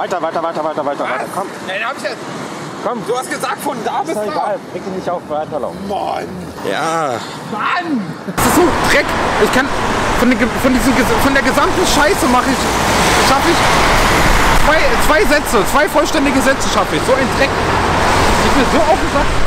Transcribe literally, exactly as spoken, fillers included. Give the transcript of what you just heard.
Weiter, weiter, weiter, weiter, weiter, weiter. Komm. Nein, hab ich jetzt. Komm. Du hast gesagt, von da bis Ist doch da. egal. Reg dich nicht auf, weiterlaufen. Mann. Ja. Mann. Das ist so Dreck. Ich kann von, den, von, diesen, von der gesamten Scheiße mache ich, schaffe ich zwei, zwei Sätze, zwei vollständige Sätze schaffe ich. So ein Dreck. Ich bin so auf den Sack.